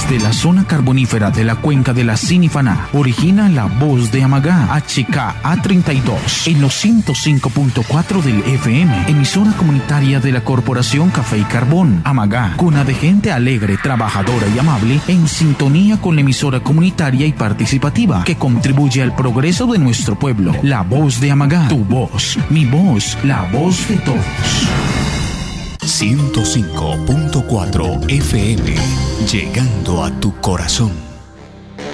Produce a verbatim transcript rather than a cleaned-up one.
Desde la zona carbonífera de la cuenca de la Sinifaná, origina la voz de Amagá, H K A treinta y dos, en los ciento cinco punto cuatro del F M, emisora comunitaria de la Corporación Café y Carbón. Amagá, cuna de gente alegre, trabajadora y amable, en sintonía con la emisora comunitaria y participativa que contribuye al progreso de nuestro pueblo. La voz de Amagá, tu voz, mi voz, la voz de todos. ciento cinco punto cuatro F M, llegando a tu corazón.